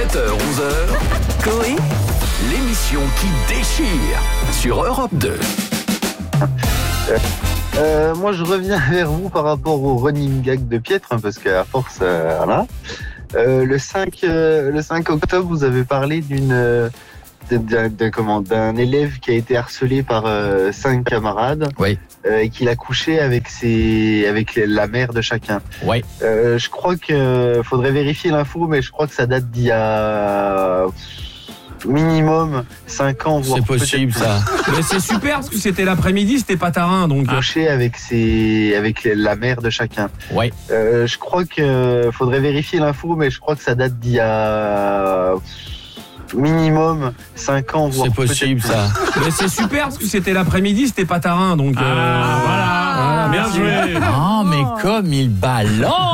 7h-11h, Coé, l'émission qui déchire sur Europe 2. Moi, je reviens vers vous par rapport au running gag de Pietre, hein, parce qu'à force, voilà. Le 5 octobre, vous avez parlé d'un élève qui a été harcelé par 5 camarades, Oui. Et qu'il a couché avec la mère de chacun. Ouais. Je crois que faudrait vérifier l'info, mais je crois que ça date d'il y a minimum 5 ans, voire C'est possible peut-être ça. Mais c'est super parce que c'était l'après-midi, c'était pas tarin donc. couché avec la mère de chacun. Ouais. Je crois que faudrait vérifier l'info, mais je crois que ça date d'il y a minimum 5 ans, voire C'est possible peut-être ça. Mais c'est super parce que c'était l'après-midi, c'était pas tarin donc. Voilà. Bien merci. joué. Oh mais comme il balance.